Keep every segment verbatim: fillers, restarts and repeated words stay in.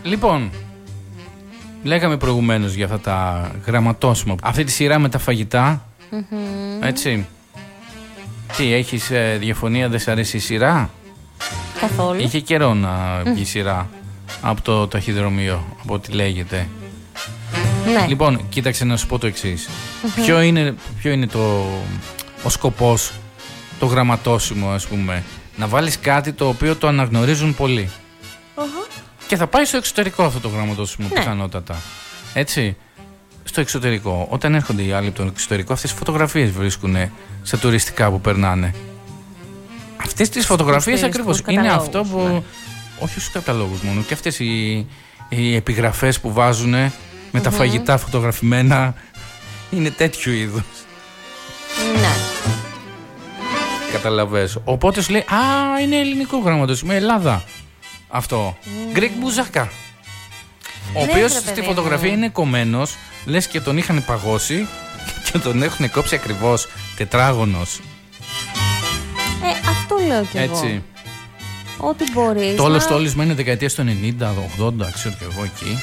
Λοιπόν, λέγαμε προηγουμένως για αυτά τα γραμματόσημα. Αυτή τη σειρά με τα φαγητά. Mm-hmm. Έτσι. Τι, έχεις ε, διαφωνία, δεν σ' αρέσει η σειρά? Καθόλου. Είχε καιρό να βγει η σειρά από το ταχυδρομείο, από ό,τι λέγεται. Ναι. Λοιπόν, κοίταξε να σου πω το εξής. Mm-hmm. Ποιο είναι, ποιο είναι το, ο σκοπός, το γραμματόσημο, ας πούμε? Να βάλεις κάτι το οποίο το αναγνωρίζουν πολλοί. Uh-huh. Και θα πάει στο εξωτερικό αυτό το γραμματόσημο, ναι, πιθανότατα. Έτσι. Στο εξωτερικό, όταν έρχονται οι άλλοι από το εξωτερικό, αυτές τις φωτογραφίες βρίσκουν σε τουριστικά που περνάνε. Αυτές τις φωτογραφίες ακριβώς είναι αυτό που. Ναι. Όχι στους καταλόγους μόνο, και αυτές οι, οι επιγραφές που βάζουν με mm-hmm. τα φαγητά φωτογραφημένα είναι τέτοιου είδους. Ναι. Καταλαβες. Οπότε σου λέει, α, είναι ελληνικό γραμματόσημο, Ελλάδα. Αυτό. Mm. Greek Μπουζάκα. Ο ναι, οποίος στη φωτογραφία είναι κομμένος, λες και τον είχαν παγώσει και τον έχουν κόψει ακριβώς τετράγωνος. Ε, αυτό λέω κι εγώ. Έτσι. Ό,τι μπορείς. Το όλο να... στόλισμα είναι δεκαετίας του ενενήντα, ογδόντα, ξέρω κι εγώ εκεί.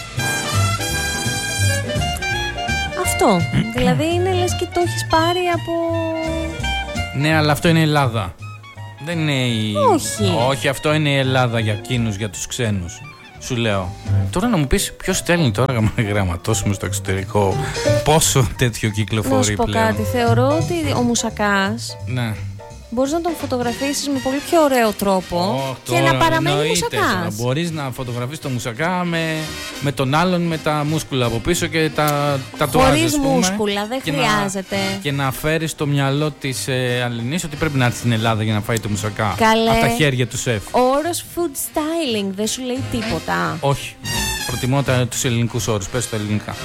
Αυτό. Δηλαδή είναι λες και το έχεις πάρει από... Ναι, αλλά αυτό είναι Ελλάδα. Δεν είναι η... Όχι. Όχι, αυτό είναι η Ελλάδα για εκείνους, για τους ξένους. Σου λέω. Τώρα να μου πεις ποιος στέλνει τώρα γραμματόσημο στο εξωτερικό, πόσο τέτοιο κυκλοφορεί πλέον. Να σου πω κάτι. Θεωρώ ότι ο μουσακάς, ναι, μπορείς να τον φωτογραφίσεις με πολύ πιο ωραίο τρόπο oh, και να παραμένει μουσακάς. Μπορείς να φωτογραφίσεις το μουσακά με, με τον άλλον με τα μούσκουλα από πίσω και τα τατουάζ. Χωρίς μούσκουλα, δεν και χρειάζεται. Να, και να φέρεις στο μυαλό της ε, Αλληνής ότι πρέπει να έρθει στην Ελλάδα για να φάει το μουσακά. Καλέ, από τα χέρια του σεφ. Ο όρος food styling δεν σου λέει τίποτα? Όχι. Προτιμώ τα, τους ελληνικούς όρους. Πες τα ελληνικά.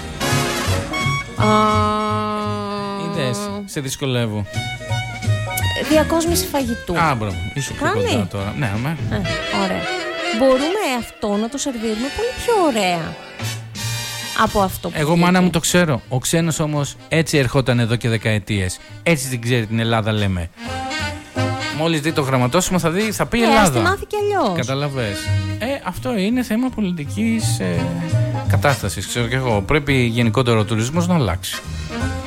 Uh... Είδες, σε δυσκολεύω. Διακόσμηση φαγητού. Α, μπράβο. Είσαι πιο κοντά τώρα. Ναι, αμέ. Ε, ωραία. Μπορούμε αυτό να το σερβίρουμε πολύ πιο ωραία από αυτό που Εγώ βγήκε. Μάνα μου το ξέρω. Ο ξένος όμως έτσι ερχόταν εδώ και δεκαετίες. Έτσι την ξέρει την Ελλάδα, λέμε. Μόλις δει το γραμματόσημο θα, δει, θα πει ε, Ελλάδα. Ας τη μάθει κι αλλιώς. Καταλαβες. Ε, αυτό είναι θέμα πολιτικής ε, κατάστασης. Ξέρω κι εγώ. Πρέπει γενικότερο ο τουρισμός να αλλάξει.